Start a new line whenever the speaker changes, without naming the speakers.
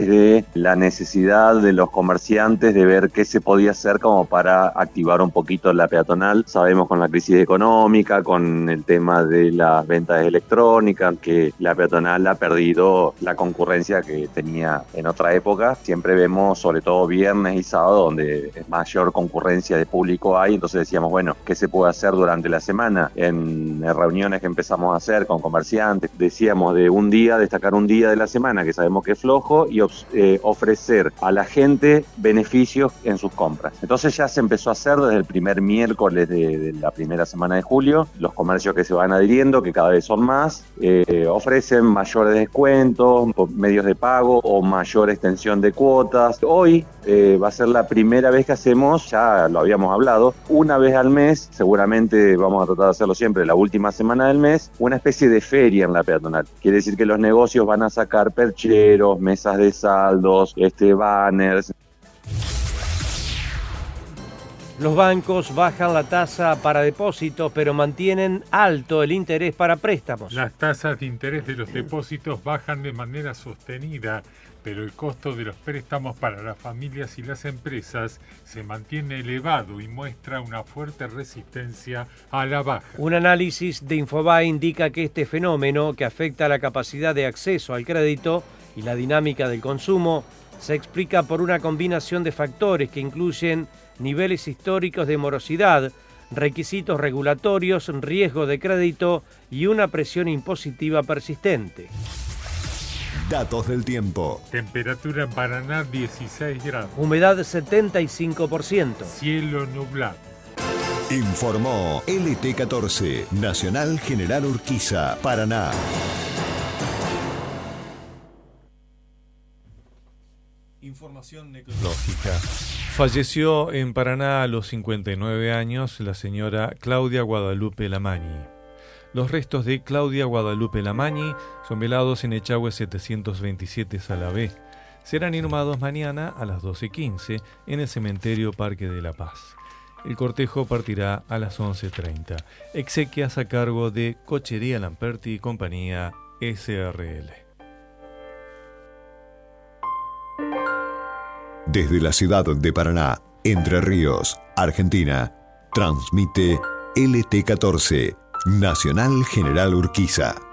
de la necesidad de los comerciantes de ver qué se podía hacer como para activar un poquito la peatonal. Sabemos con la crisis económica, con el tema de las ventas electrónicas, que la peatonal ha perdido la concurrencia que tenía en otra época. Siempre vemos, sobre todo viernes y sábado, donde mayor concurrencia de público hay. Entonces decíamos, bueno, ¿qué se puede hacer durante la semana? En reuniones que empezamos a hacer con comerciantes, decíamos de un día, destacar un día de la semana que sabemos que es flojo y ofrecer a la gente beneficios en sus compras. Entonces ya se empezó a hacer desde el primer miércoles de la primera semana de julio. Los comercios que se van adhiriendo, que cada vez son más, ofrecen mayores descuentos, medios de pago o mayor extensión de cuotas. Hoy va a ser la primera vez que hacemos, ya lo habíamos hablado, una vez al mes, seguramente vamos a tratar de hacerlo siempre la última semana del mes, una especie de feria en la peatonal. Quiere decir que los negocios van a sacar percheros, mesas de saldos, banners.
Los bancos bajan la tasa para depósitos, pero mantienen alto el interés para préstamos.
Las tasas de interés de los depósitos bajan de manera sostenida, pero el costo de los préstamos para las familias y las empresas se mantiene elevado y muestra una fuerte resistencia a la baja.
Un análisis de Infobae indica que este fenómeno, que afecta la capacidad de acceso al crédito y la dinámica del consumo, se explica por una combinación de factores que incluyen niveles históricos de morosidad, requisitos regulatorios, riesgo de crédito y una presión impositiva persistente.
Datos del tiempo.
Temperatura en Paraná 16 grados.
Humedad 75%.
Cielo nublado.
Informó LT14, Nacional General Urquiza, Paraná.
Información necrológica. Falleció en Paraná a los 59 años la señora Claudia Guadalupe Lamañi. Los restos de Claudia Guadalupe Lamañi son velados en Echagüe 727 Sala B. Serán inhumados mañana a las 12:15 en el cementerio Parque de la Paz. El cortejo partirá a las 11:30. Exequias a cargo de Cochería Lamperti y Compañía SRL.
Desde la ciudad de Paraná, Entre Ríos, Argentina, transmite LT14, Nacional General Urquiza.